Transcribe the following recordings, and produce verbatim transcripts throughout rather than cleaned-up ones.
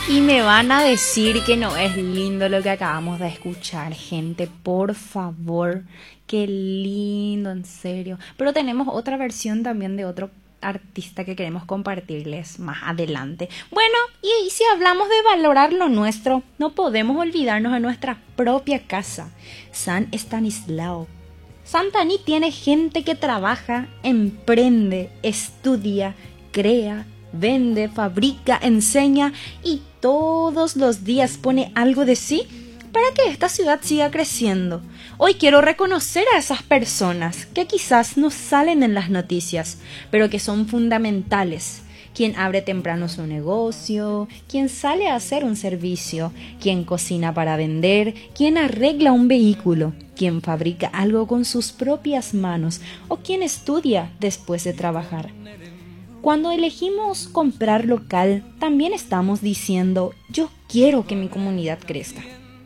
Y me van a decir que no es lindo lo que acabamos de escuchar, gente, por favor, qué lindo, en serio. Pero tenemos otra versión también de otro artista que queremos compartirles más adelante. Bueno, y si hablamos de valorar lo nuestro, no podemos olvidarnos de nuestra propia casa, San Estanislao. Santani tiene gente que trabaja, emprende, estudia, crea, vende, fabrica, enseña y todos los días pone algo de sí para que esta ciudad siga creciendo. Hoy quiero reconocer a esas personas que quizás no salen en las noticias, pero que son fundamentales. Quien abre temprano su negocio, quien sale a hacer un servicio, quien cocina para vender, quien arregla un vehículo, quien fabrica algo con sus propias manos o quien estudia después de trabajar. Cuando elegimos comprar local, también estamos diciendo, yo quiero que mi comunidad crezca.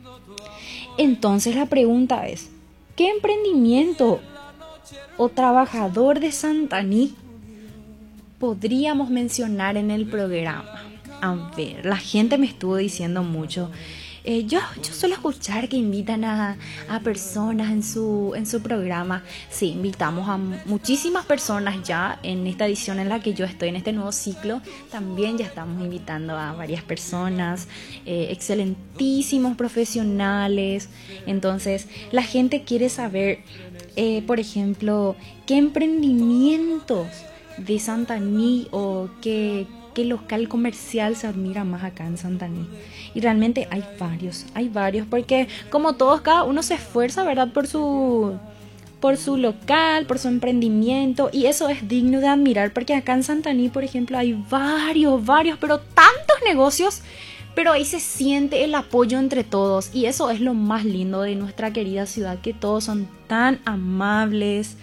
Entonces la pregunta es, ¿qué emprendimiento o trabajador de Santani podríamos mencionar en el programa? A ver, la gente me estuvo diciendo mucho. Eh, yo, yo suelo escuchar que invitan a, a personas en su, en su programa. Sí, invitamos a muchísimas personas ya en esta edición en la que yo estoy, en este nuevo ciclo. También ya estamos invitando a varias personas, eh, excelentísimos profesionales. Entonces, la gente quiere saber, eh, por ejemplo, qué emprendimientos de Santani o qué, qué local comercial se admira más acá en Santani. Y realmente hay varios, hay varios, porque como todos, cada uno se esfuerza, ¿verdad? Por su, por su local, por su emprendimiento, y eso es digno de admirar, porque acá en Santani, por ejemplo, hay varios, varios, pero tantos negocios, pero ahí se siente el apoyo entre todos, y eso es lo más lindo de nuestra querida ciudad, que todos son tan amables,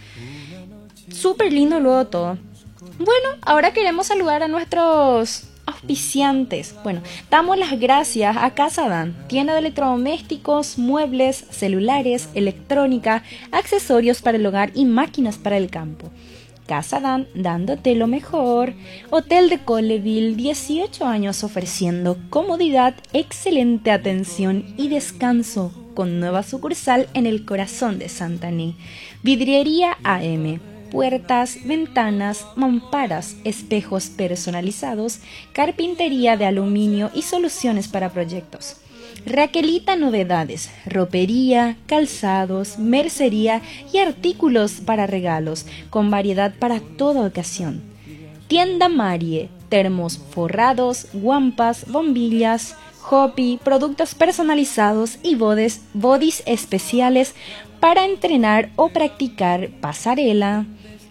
súper lindo luego todo. Bueno, ahora queremos saludar a nuestros auspiciantes. Bueno, damos las gracias a Casa Dan, tienda de electrodomésticos, muebles, celulares, electrónica, accesorios para el hogar y máquinas para el campo. Casa Dan, dándote lo mejor. Hotel de Colleville, dieciocho años ofreciendo comodidad, excelente atención y descanso, con nueva sucursal en el corazón de Santani. Vidriería A M. Puertas, ventanas, mamparas, espejos personalizados, carpintería de aluminio y soluciones para proyectos. Raquelita Novedades, ropería, calzados, mercería y artículos para regalos, con variedad para toda ocasión. Tienda Marie, termos forrados, guampas, bombillas, hopi, productos personalizados y bodes, bodys especiales para entrenar o practicar pasarela.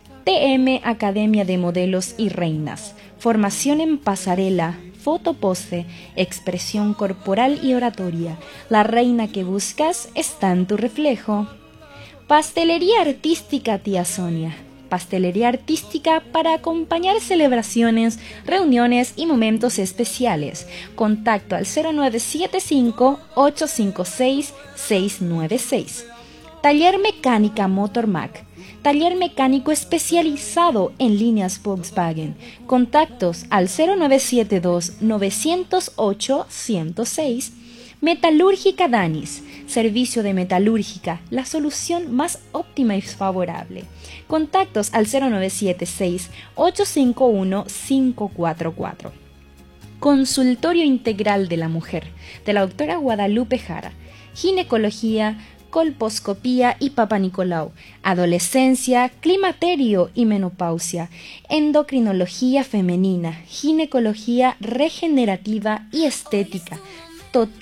T M Academia de Modelos y Reinas, formación en pasarela, fotopose, expresión corporal y oratoria. La reina que buscas está en tu reflejo. Pastelería Artística Tía Sonia, pastelería artística para acompañar celebraciones, reuniones y momentos especiales. Contacto al cero nueve siete cinco, ocho cinco seis, seis nueve seis. Taller Mecánica Motormac, taller mecánico especializado en líneas Volkswagen. Contactos al cero nueve siete dos, nueve cero ocho, ciento seis. Metalúrgica Danis, servicio de metalúrgica, la solución más óptima y favorable. Contactos al cero nueve siete seis, ocho cinco uno, cinco cuatro cuatro. Consultorio Integral de la Mujer, de la doctora Guadalupe Jara. Ginecología, colposcopía y Papa Nicolau, adolescencia, climaterio y menopausia, endocrinología femenina, ginecología regenerativa y estética, total